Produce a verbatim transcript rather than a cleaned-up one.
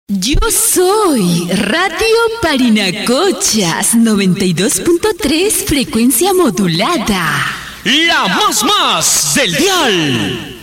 Yo soy Radio Parinacochas noventa y dos punto tres frecuencia modulada. La más más del dial.